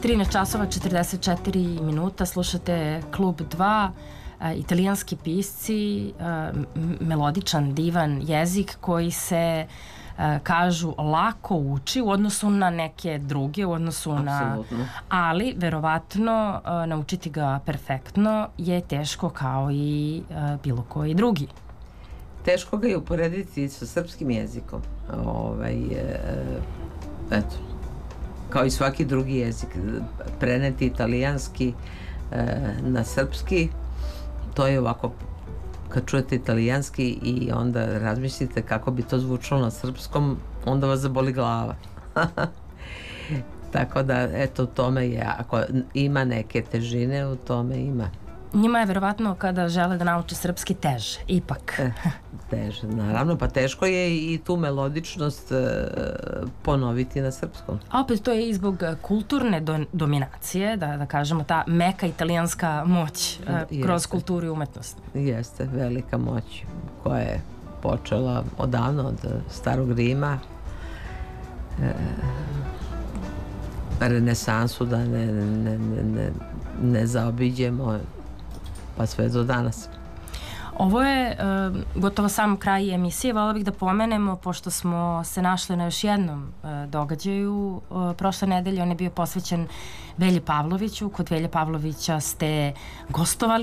13 časova 44 minuta, slušate Klub 2, italijanski pisci, melodičan, divan jezik koji se, kažu, lako uči u odnosu na neke druge, u odnosu na... Ali, verovatno, naučiti ga perfektno je teško kao i bilo koji drugi. Teško ga je uporediti sa srpskim jezikom. Eto, kao i svaki drugi jezik, preneti italijanski na srpski, to je ovako, kad čujete italijanski i onda razmislite kako bi to zvučalo na srpskom, onda vas zaboli glava. Tako da, eto, u tome je, ako ima neke težine, u tome ima. Njima je verovatno kada žele da nauče srpski teže, ipak. Teže, naravno, pa teško je i tu melodičnost ponoviti na srpskom. A opet to je i zbog kulturne dominacije, da kažemo, ta meka italijanska moć kroz kulturu i umetnost. Jeste, velika moć koja je počela odavno, od starog Rima, renesansu da ne zaobiđemo, pa sve do danas. Ovo je gotovo sam kraj emisije. Volela bih da pomenemo, pošto smo se našli na još jednom događaju prošle nedelje, on je bio posvećen Velji Pavloviću. Kod Velje Pavlovića ste gostovali